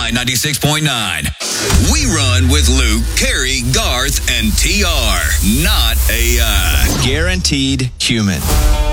AI 96.9. We run with Luke, Carrie, Garth, and TR. Not AI. Guaranteed human.